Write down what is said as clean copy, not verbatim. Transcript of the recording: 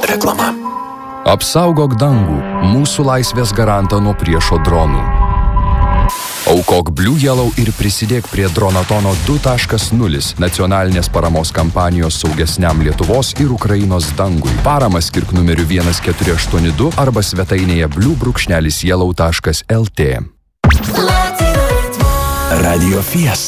Reklama. Apsaugok dangų, mūsų laisvės garantą nuo priešo dronų. Aukok Blue Yellow ir prisidėk prie Dronatono 2.0 nacionalinės paramos kampanijos saugesniam Lietuvos ir Ukrainos dangui. Paramą skirk numeriu 1482 arba svetainėje blue-yellow.lt. Radio Fiesta.